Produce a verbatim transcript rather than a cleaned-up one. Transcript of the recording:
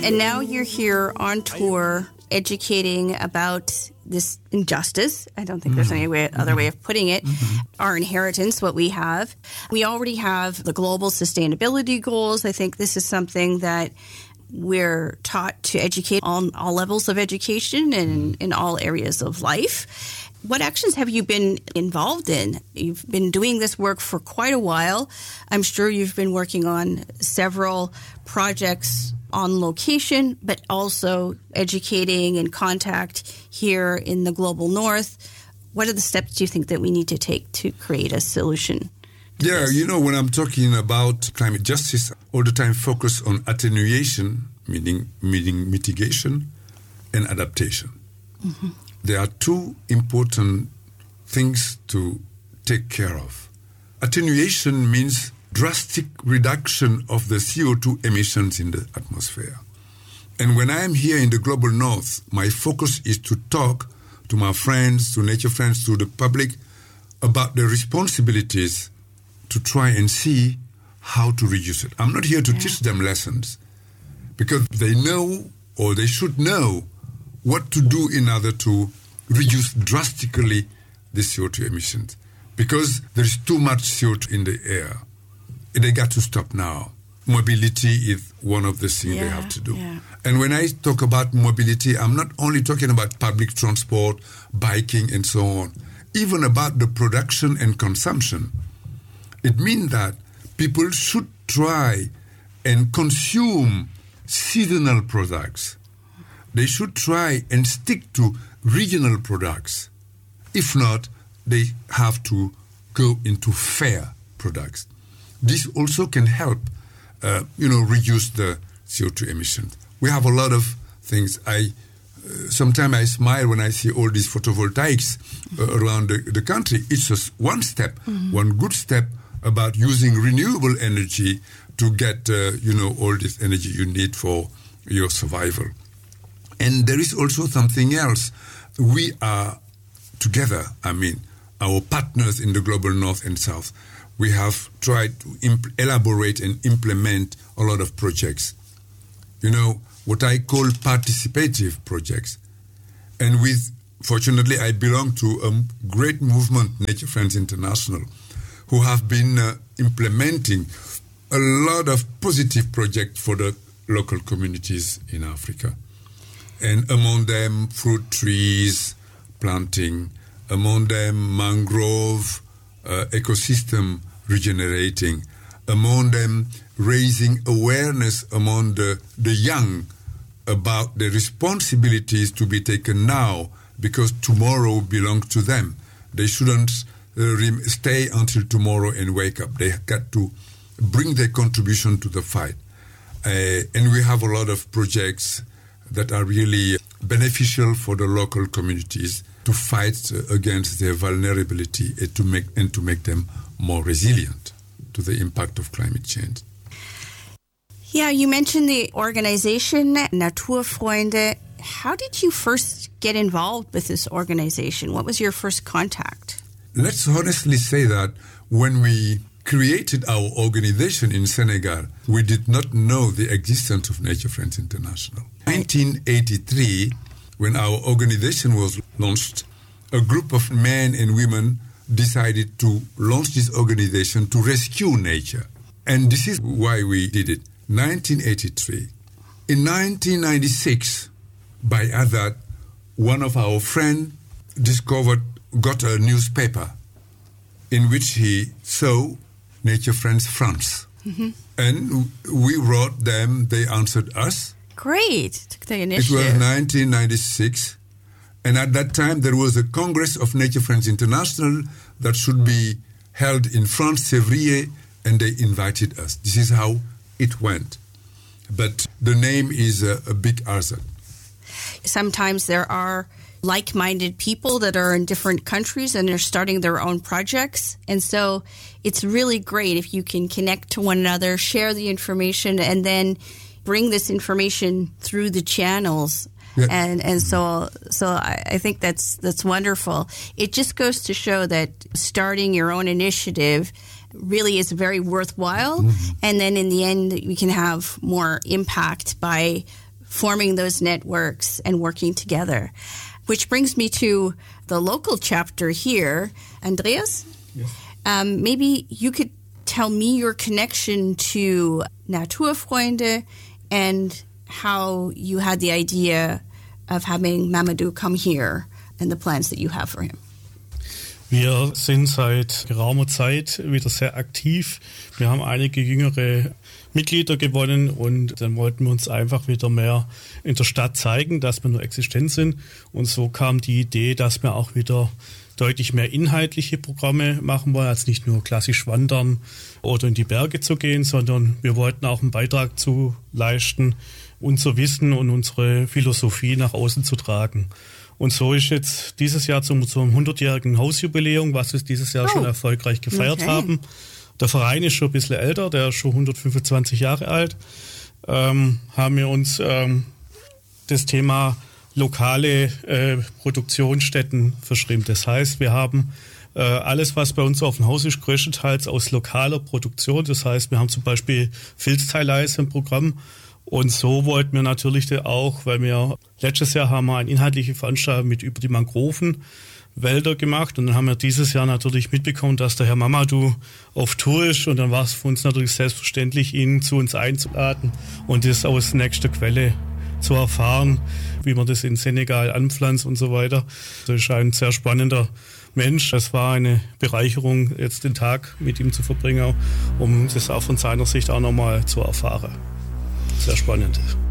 And now you're here on tour educating about this injustice. I don't think there's any way, other way of putting it. Mm-hmm. Our inheritance, what we have. We already have the global sustainability goals. I think this is something that we're taught to educate on all levels of education and in all areas of life. What actions have you been involved in? You've been doing this work for quite a while. I'm sure you've been working on several projects on location, but also educating and contact here in the global north. What are the steps do you think that we need to take to create a solution? Yeah, this? You know, when I'm talking about climate justice, all the time focus on attenuation, meaning, meaning mitigation, and adaptation. Mm-hmm. There are two important things to take care of. Attenuation means drastic reduction of the C O two emissions in the atmosphere. And when I am here in the global north, my focus is to talk to my friends, to nature friends, to the public about the responsibilities to try and see how to reduce it. I'm not here to yeah. teach them lessons because they know or they should know what to do in order to reduce drastically the C O two emissions because there is too much C O two in the air. They got to stop now. Mobility is one of the things yeah, they have to do. Yeah. And when I talk about mobility, I'm not only talking about public transport, biking, and so on, even about the production and consumption. It means that people should try and consume seasonal products. They should try and stick to regional products. If not, they have to go into fair products. This also can help, uh, you know, reduce the C O two emissions. We have a lot of things. I uh, sometimes I smile when I see all these photovoltaics uh, around the, the country. It's just one step, mm-hmm. one good step about using renewable energy to get, uh, you know, all this energy you need for your survival. And there is also something else. We are together, I mean, our partners in the global north and south, we have tried to imp- elaborate and implement a lot of projects. You know, what I call participative projects. And with, fortunately, I belong to a great movement, Nature Friends International, who have been uh, implementing a lot of positive projects for the local communities in Africa. And among them, fruit trees planting, among them, mangrove uh, ecosystem regenerating, among them, raising awareness among the, the young about the responsibilities to be taken now because tomorrow belongs to them. They shouldn't uh, re- stay until tomorrow and wake up. They got to bring their contribution to the fight. Uh, and we have a lot of projects that are really beneficial for the local communities to fight uh, against their vulnerability and to make and to make them more resilient to the impact of climate change. Yeah, you mentioned the organization Naturfreunde. How did you first get involved with this organization? What was your first contact? Let's honestly say that when we created our organization in Senegal, we did not know the existence of Nature Friends International. In nineteen eighty-three, when our organization was launched, a group of men and women decided to launch this organization to rescue nature. And this is why we did it. nineteen eighty-three. In nineteen ninety-six, by that, one of our friends discovered, got a newspaper in which he saw Nature Friends France. Mm-hmm. And we wrote them, they answered us. Great. Took the initiative. It was nineteen ninety-six. And at that time, there was a Congress of Nature Friends International that should be held in France, Sevrier, and they invited us. This is how it went. But the name is a, a big hazard. Sometimes there are like-minded people that are in different countries and they're starting their own projects. And so it's really great if you can connect to one another, share the information, and then bring this information through the channels. Yeah. And and so so I, I think that's that's wonderful. It just goes to show that starting your own initiative really is very worthwhile. Mm-hmm. And then in the end, we can have more impact by forming those networks and working together. Which brings me to the local chapter here. Andreas, yes. um, maybe you could tell me your connection to Naturfreunde and how you had the idea of having Mamadou come here and the plans that you have for him. Wir sind seit geraumer Zeit wieder sehr aktiv. Wir haben einige jüngere Mitglieder gewonnen und dann wollten wir uns einfach wieder mehr in der Stadt zeigen, dass wir nur existent sind. Und so kam die Idee, dass wir auch wieder deutlich mehr inhaltliche Programme machen wollen, als nicht nur klassisch wandern oder in die Berge zu gehen, sondern wir wollten auch einen Beitrag zu leisten, unser Wissen und unsere Philosophie nach außen zu tragen. Und so ist jetzt dieses Jahr zum, zum hundertjährigen Hausjubiläum, was wir dieses Jahr oh. schon erfolgreich gefeiert okay. haben. Der Verein ist schon ein bisschen älter, der ist schon hundertfünfundzwanzig Jahre alt. Ähm, haben wir uns ähm, das Thema lokale äh, Produktionsstätten verschrieben. Das heißt, wir haben äh, alles, was bei uns auf dem Haus ist, größtenteils aus lokaler Produktion. Das heißt, wir haben zum Beispiel Filzteileis im Programm. Und so wollten wir natürlich auch, weil wir letztes Jahr haben wir eine inhaltliche Veranstaltung mit über die Mangrovenwälder gemacht und dann haben wir dieses Jahr natürlich mitbekommen, dass der Herr Mamadou auf Tour ist und dann war es für uns natürlich selbstverständlich, ihn zu uns einzuladen und das aus nächster Quelle zu erfahren, wie man das in Senegal anpflanzt und so weiter. Das ist ein sehr spannender Mensch. Es war eine Bereicherung, jetzt den Tag mit ihm zu verbringen, um das auch von seiner Sicht auch nochmal zu erfahren. Sehr spannend.